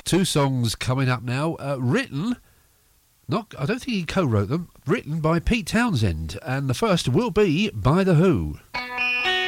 Two songs coming up now, written, I don't think he co-wrote them, written by Pete Townsend, and the first will be by The Who.